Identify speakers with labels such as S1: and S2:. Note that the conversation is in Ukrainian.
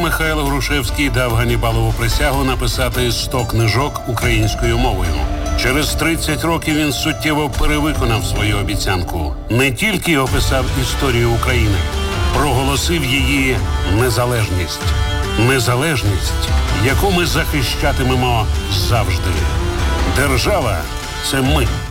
S1: Михайло Грушевський дав Ганнібалову присягу написати 100 книжок українською мовою. Через 30 років він суттєво перевиконав свою обіцянку. Не тільки описав історію України, проголосив її незалежність. Незалежність, яку ми захищатимемо завжди. Держава – це ми.